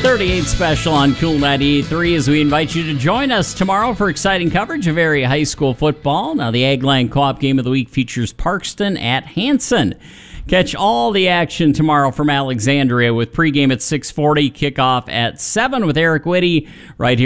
38 special on Cool 98.3 as we invite you to join us tomorrow for exciting coverage of area high school football. Now, the Agline Co-op Game of the Week features Parkston at Hanson. Catch all the action tomorrow from Alexandria with pregame at 6:40, kickoff at 7 with Eric Whitty right here.